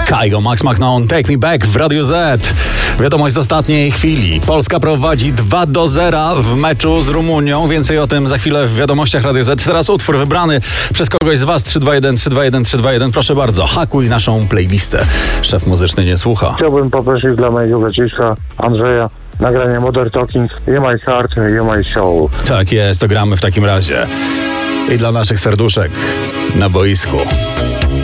Kygo, Max McNaughton, Take Me Back w Radiu Z. Wiadomość z ostatniej chwili. Polska prowadzi 2-0 w meczu z Rumunią. Więcej o tym za chwilę w wiadomościach Radiu Z. Teraz utwór wybrany przez kogoś z was. 321, 321, 321. Proszę bardzo, hakuj naszą playlistę. Szef muzyczny nie słucha. Chciałbym poprosić dla mojego braciszka Andrzeja nagranie Modern Talking, You My Heart, You My Soul. Tak jest, to gramy w takim razie. I dla naszych serduszek na boisku.